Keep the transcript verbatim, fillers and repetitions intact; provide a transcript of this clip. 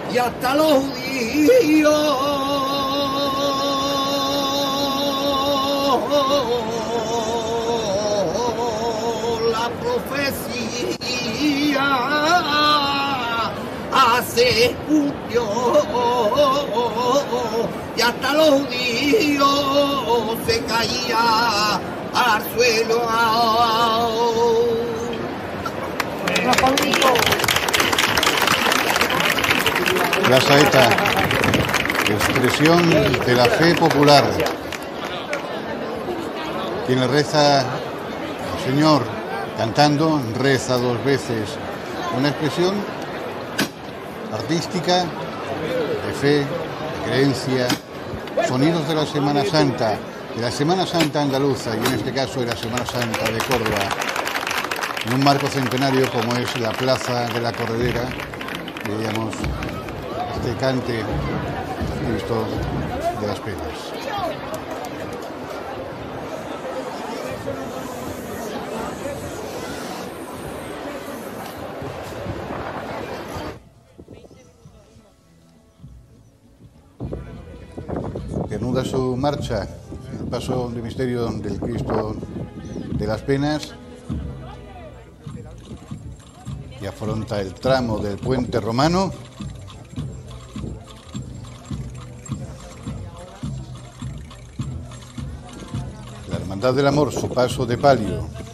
y hasta los judíos la profecía se cumplió y hasta los judíos se caía al suelo. La saeta, expresión de la fe popular. Quien le reza al Señor cantando, reza dos veces. Una expresión artística, de fe, de creencia, sonidos de la Semana Santa, de la Semana Santa andaluza y en este caso de la Semana Santa de Córdoba, en un marco centenario como es la Plaza de la Corredera, veíamos este cante al Cristo de las Penas. Reanuda su marcha, el paso del misterio del Cristo de las Penas y afronta el tramo del puente romano. La Hermandad del Amor, su paso de palio.